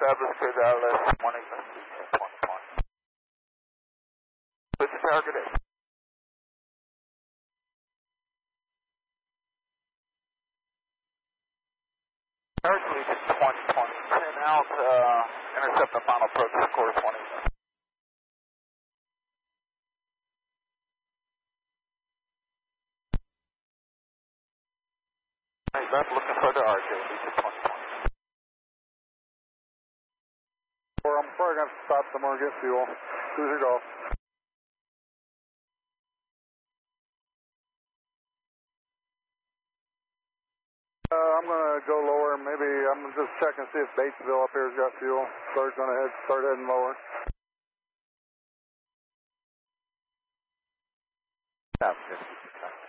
established to the LS 1 Ignis 2020. This is target A. Hercules 2020, 10 out, intercept the final approach to course 1 Ignis. Hey, left looking for the RJ, Lisa 2020. I'm probably going to stop somewhere and get fuel. Cruiser golf. I'm going to go lower. Maybe I'm going to just check and see if Batesville up here's got fuel. Start heading lower. Sounds good.